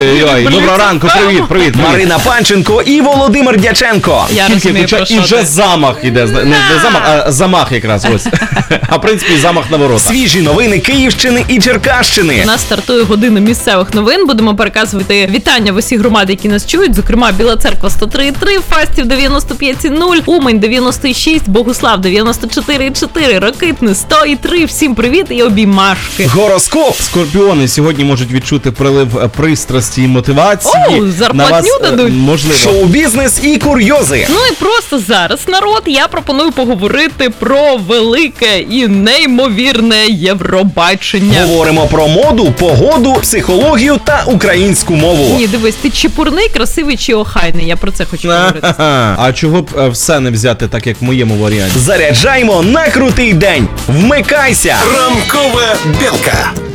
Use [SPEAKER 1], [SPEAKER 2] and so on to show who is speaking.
[SPEAKER 1] Ой, доброго ранку, привіт.
[SPEAKER 2] Марина Панченко і Володимир Дяченко.
[SPEAKER 3] Я розумію, про що
[SPEAKER 1] І вже
[SPEAKER 3] ти.
[SPEAKER 1] замах іде. Не замах, а замах якраз ось. А в принципі замах на ворота.
[SPEAKER 2] Свіжі новини Київщини і Черкащини.
[SPEAKER 3] У нас стартує година місцевих новин. Будемо переказувати вітання в усі громади, які нас чують. Зокрема, Біла Церква 103,3, Фастів 95,0, Умань 96, Богуслав 94,4, Рокитне 100,3. Всім привіт і обіймашки.
[SPEAKER 2] Гороскоп.
[SPEAKER 1] Скорпіони сьогодні можуть відчути прилив пристрасті і мотивації.
[SPEAKER 3] О, зарплатню дадуть?
[SPEAKER 1] Можливо.
[SPEAKER 2] Шоу-бізнес і курйози.
[SPEAKER 3] Ну і просто зараз, народ, я пропоную поговорити про велике і неймовірне Євробачення.
[SPEAKER 2] Говоримо про моду, погоду, психологію та українську мову.
[SPEAKER 3] Ні, дивись, ти чепурний, красивий чи охайний? Я про це хочу говорити.
[SPEAKER 1] А чого б все не взяти так, як в моєму варіанті?
[SPEAKER 2] Заряджаймо на крутий день. Вмикайся.
[SPEAKER 4] Ранкова білка.